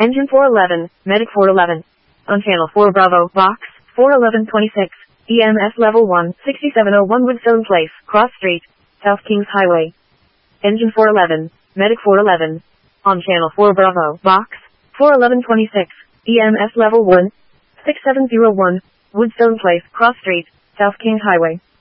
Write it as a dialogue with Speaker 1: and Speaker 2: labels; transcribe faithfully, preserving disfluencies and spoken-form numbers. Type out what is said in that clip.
Speaker 1: Engine four eleven, Medic four eleven. On Channel four Bravo, Box, four eleven twenty-six, E M S Level one, sixty-seven oh one Woodstone Place, Cross Street, South Kings Highway. Engine four eleven, Medic four eleven. On Channel four Bravo, Box, four eleven twenty-six, E M S Level one, sixty-seven oh one, Woodstone Place, Cross Street, South Kings Highway.